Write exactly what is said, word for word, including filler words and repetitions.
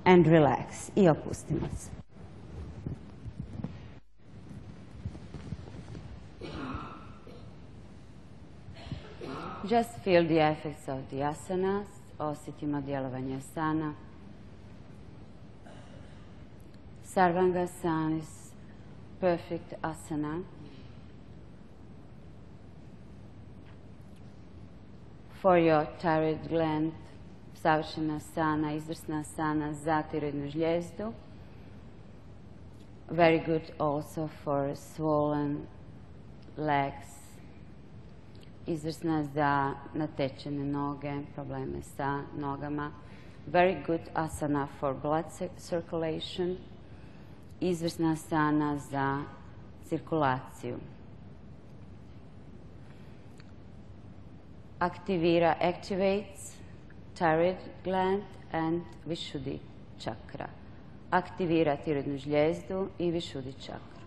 and relax. I opustimo se. Just feel the effects of the asanas. Osjetimo djelovanje asana. Sarvangasana is perfect asana. For your thyroid gland, savršena asana, izvrsna asana za tiroidnu žljezdu. Very good also for swollen legs. Izvrsna za natečene noge, probleme sa nogama. Very good asana for blood circulation. Izvrsna asana za cirkulaciju. Aktivira, activates thyroid gland and Vishuddhi chakra. Aktivira tiroidnu žljezdu i Vishuddhi čakru.